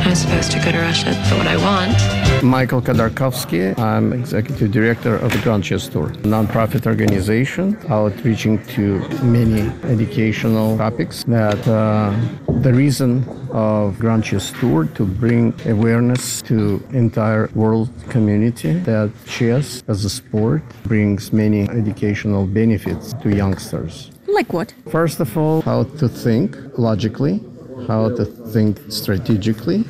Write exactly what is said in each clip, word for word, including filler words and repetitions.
I was supposed to go to Russia for what I want. Michael Khodorkovsky. I'm executive director of the Grand Chess Tour, a nonprofit organization outreaching to many educational topics. That uh, the reason of Grand Chess Tour to bring awareness to entire world community that chess as a sport brings many educational benefits to youngsters. Like what? First of all, how to think logically, how to think strategically,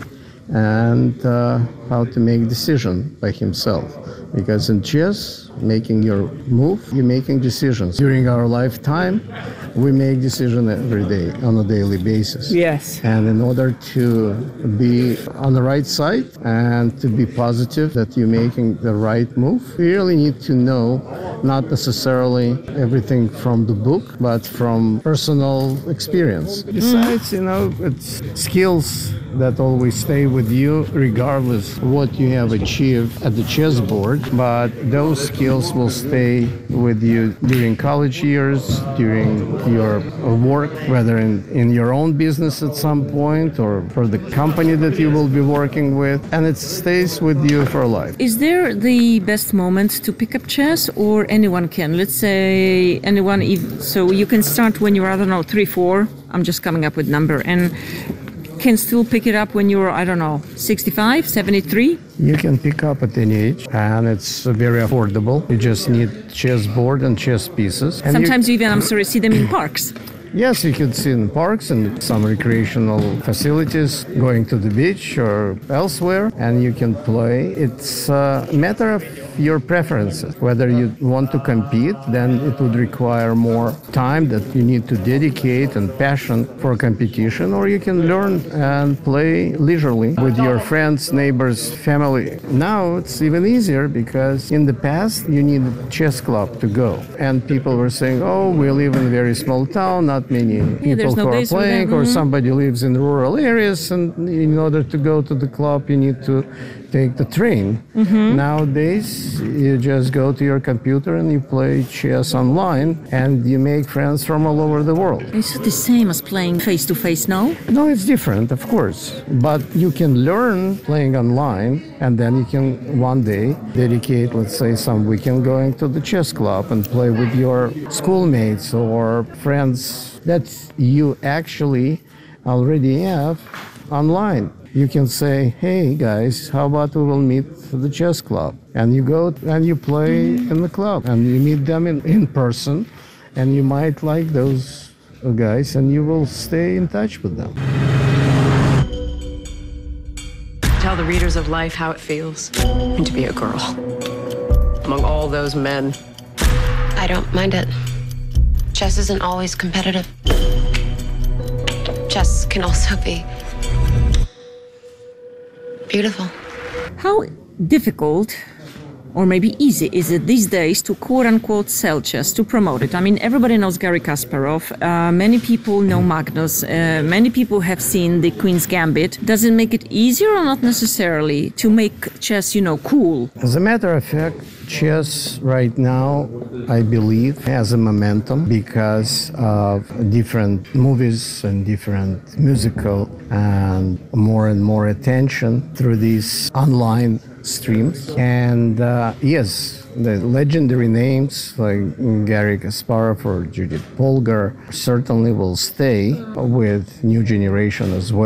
and uh, how to make decision by himself. Because in chess, making your move, you're making decisions. During our lifetime, we make decisions every day on a daily basis. Yes. And in order to be on the right side and to be positive that you're making the right move, you really need to know not necessarily everything from the book, but from personal experience. Besides, you know, it's skills that always stay with you regardless of what you have achieved at the chessboard, but those skills will stay with you during college years, during your work, whether in, in your own business at some point or for the company that you will be working with, and it stays with you for life. Is there the best moment to pick up chess, or anyone can? Let's say anyone, if, so you can start when you're, I don't know, three, four, I'm just coming up with number, and can still pick it up when you're, I don't know, sixty-five, seventy-three? You can pick up at any age, and it's very affordable. You just need chessboard and chess pieces. And Sometimes you, you even, I'm sorry, see them in parks. Yes, you can see in parks and some recreational facilities, going to the beach or elsewhere, and you can play. It's a matter of your preferences. Whether you want to compete, then it would require more time that you need to dedicate and passion for competition, or you can learn and play leisurely with your friends, neighbors, family. Now it's even easier because in the past you need a chess club to go, and people were saying, oh, we live in a very small town, not many people no who are base for playing, them. or Mhm. somebody lives in rural areas, and in order to go to the club you need to take the train. Mm-hmm. Nowadays you just go to your computer and you play chess online, and you make friends from all over the world. Is it the same as playing face-to-face now? No, it's different, of course, but you can learn playing online, and then you can one day dedicate, let's say, some weekend going to the chess club and play with your schoolmates or friends that you actually already have online. You can say, hey guys, how about we will meet at the chess club? And you go and you play in the club, and you meet them in, in person, and you might like those guys, and you will stay in touch with them. Tell the readers of life how it feels and to be a girl among all those men. I don't mind it. Chess isn't always competitive. Chess can also be beautiful. How difficult, or maybe easy, is it these days to quote-unquote sell chess, to promote it? I mean, everybody knows Garry Kasparov. Uh, many people know Magnus. Uh, many people have seen the Queen's Gambit. Does it make it easier or not necessarily to make chess, you know, cool? As a matter of fact, chess right now, I believe, has a momentum because of different movies and different musical and more and more attention through these online streams. And uh, yes, the legendary names like Garry Kasparov or Judith Polgar certainly will stay with new generation as well.